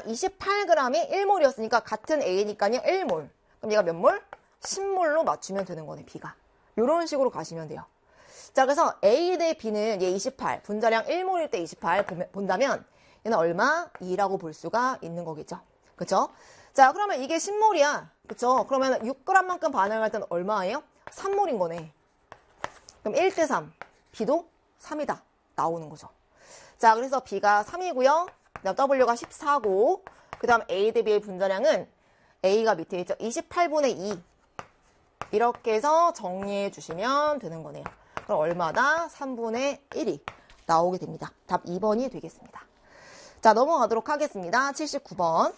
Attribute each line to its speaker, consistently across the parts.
Speaker 1: 28g이 1몰이었으니까 같은 A니까요 1몰. 그럼 얘가 몇 몰? 10몰로 맞추면 되는 거네, B가. 이런 식으로 가시면 돼요. 자, 그래서 A 대 B는 얘 28, 분자량 1몰일 때 28 본다면 얘는 얼마? 2라고 볼 수가 있는 거겠죠. 그쵸? 자, 그러면 이게 10몰이야. 그쵸? 그러면 6g만큼 반응할 때는 얼마예요? 3몰인 거네. 그럼 1대 3, B도 3이다. 나오는 거죠. 자, 그래서 B가 3이고요. 그다음 W가 14고, 그 다음 A 대 B의 분자량은 A가 밑에 있죠. 28분의 2. 이렇게 해서 정리해 주시면 되는 거네요. 그럼 얼마다? 3분의 1이 나오게 됩니다. 답 2번이 되겠습니다. 자, 넘어가도록 하겠습니다. 79번.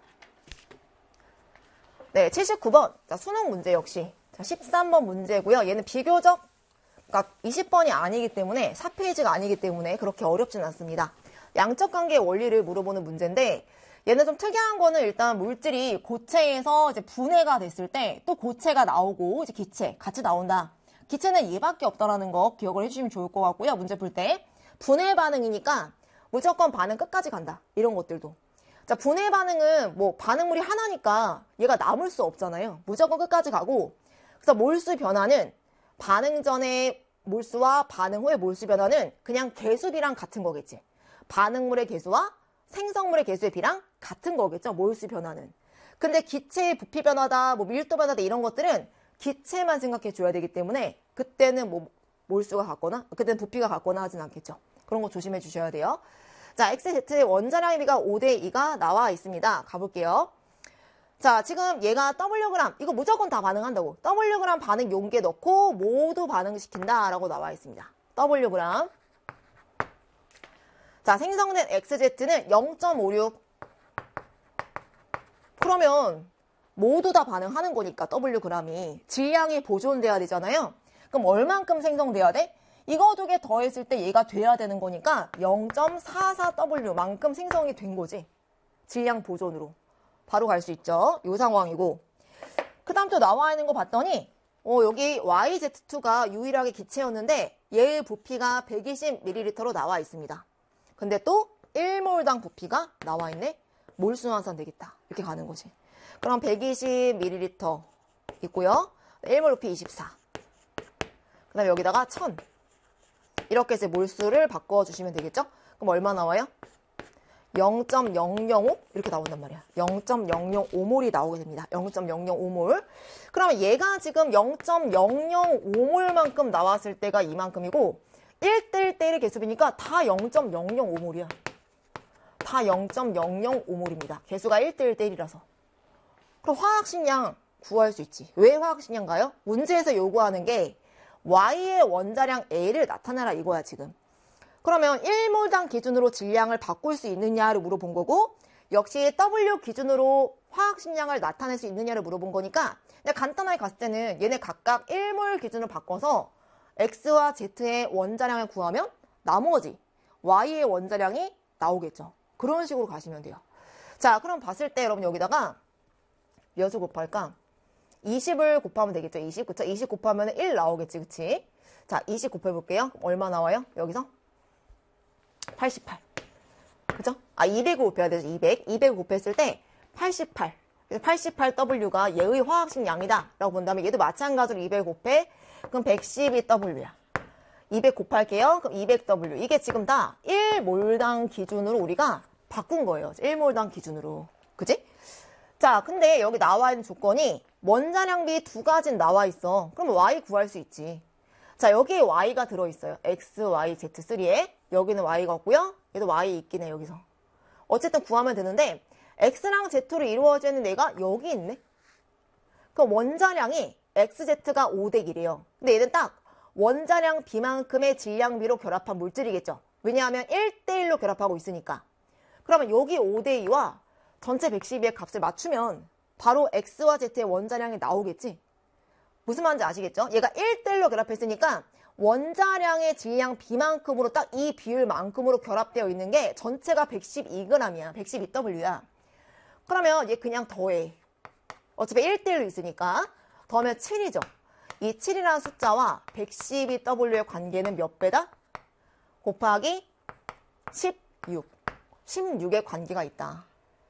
Speaker 1: 네, 79번. 자, 수능 문제 역시. 자, 13번 문제고요. 얘는 비교적, 그러니까 20번이 아니기 때문에, 4페이지가 아니기 때문에 그렇게 어렵진 않습니다. 양적 관계의 원리를 물어보는 문제인데, 얘는 좀 특이한 거는 일단 물질이 고체에서 이제 분해가 됐을 때 또 고체가 나오고 이제 기체 같이 나온다. 기체는 얘밖에 없다라는 거 기억을 해주시면 좋을 것 같고요. 문제 풀 때. 분해 반응이니까 무조건 반응 끝까지 간다. 이런 것들도. 자, 분해 반응은 뭐 반응물이 하나니까 얘가 남을 수 없잖아요. 무조건 끝까지 가고. 그래서 몰수 변화는 반응 전의 몰수와 반응 후의 몰수 변화는 그냥 개수비랑 같은 거겠지. 반응물의 개수와 생성물의 개수의 비랑 같은 거겠죠. 몰수 변화는. 근데 기체의 부피 변화다, 뭐 밀도 변화다 이런 것들은 기체만 생각해 줘야 되기 때문에 그때는 뭐 몰수가 같거나 그때는 부피가 같거나 하진 않겠죠. 그런 거 조심해 주셔야 돼요. 자, XZ의 원자량의 비가 5대 2가 나와 있습니다. 가볼게요. 자, 지금 얘가 Wg, 이거 무조건 다 반응한다고. Wg 반응 용기에 넣고 모두 반응시킨다 라고 나와 있습니다. Wg. 자, 생성된 XZ는 0.56. 그러면 모두 다 반응하는 거니까 Wg이 질량이 보존돼야 되잖아요. 그럼 얼만큼 생성돼야 돼? 이거 두 개 더했을 때 얘가 돼야 되는 거니까 0.44W만큼 생성이 된 거지. 질량 보존으로. 바로 갈 수 있죠. 이 상황이고. 그 다음 또 나와 있는 거 봤더니 여기 YZ2가 유일하게 기체였는데 얘의 부피가 120ml로 나와 있습니다. 근데 또 1몰당 부피가 나와 있네. 몰수 환산 되겠다. 이렇게 가는 거지. 그럼 120ml 있고요. 1몰 부피 24. 그 다음에 여기다가 1000. 이렇게 해서 몰수를 바꿔주시면 되겠죠? 그럼 얼마 나와요? 0.005 이렇게 나온단 말이야. 0.005몰이 나오게 됩니다. 0.005몰. 그러면 얘가 지금 0.005몰만큼 나왔을 때가 이만큼이고 1대1대1의 개수비니까 다 0.005몰이야. 다 0.005몰입니다. 개수가 1대1대1이라서. 그럼 화학식량 구할 수 있지. 왜 화학식량가요? 문제에서 요구하는 게 Y의 원자량 A를 나타내라 이거야 지금. 그러면 1몰당 기준으로 질량을 바꿀 수 있느냐를 물어본 거고 역시 W 기준으로 화학식량을 나타낼 수 있느냐를 물어본 거니까 그냥 간단하게 갔을 때는 얘네 각각 1몰 기준으로 바꿔서 X와 Z의 원자량을 구하면 나머지 Y의 원자량이 나오겠죠. 그런 식으로 가시면 돼요. 자, 그럼 봤을 때 여러분 여기다가 몇을 곱할까? 20을 곱하면 되겠죠. 20, 그쵸? 20 곱하면 1 나오겠지, 그치? 자, 20 곱해볼게요. 얼마 나와요? 여기서? 88. 그죠? 200을 곱해야 되죠. 200. 200을 곱했을 때 88. 88W가 얘의 화학식 양이다. 라고 본다면 얘도 마찬가지로 200 곱해. 그럼 112W야. 200 곱할게요. 그럼 200W. 이게 지금 다 1몰당 기준으로 우리가 바꾼 거예요. 1몰당 기준으로. 그치? 자, 근데 여기 나와 있는 조건이 원자량비 두 가지는 나와 있어. 그럼 Y 구할 수 있지. 자, 여기에 Y가 들어있어요. X, Y, Z3에. 여기는 Y가 없고요. 얘도 Y 있긴 해, 여기서. 어쨌든 구하면 되는데 X랑 Z로 이루어지는 애가 여기 있네. 그럼 원자량이 XZ가 5대 1이에요. 근데 얘는 딱 원자량 B만큼의 질량비로 결합한 물질이겠죠. 왜냐하면 1대1로 결합하고 있으니까. 그러면 여기 5대 2와 전체 112의 값을 맞추면 바로 X와 Z의 원자량이 나오겠지. 무슨 말인지 아시겠죠? 얘가 1대1로 결합했으니까 원자량의 질량 B만큼으로 딱 이 비율만큼으로 결합되어 있는 게 전체가 112g이야. 112W야. 그러면 얘 그냥 더해. 어차피 1대1로 있으니까. 더하면 7이죠. 이 7이라는 숫자와 112W의 관계는 몇 배다? 곱하기 16. 16의 관계가 있다.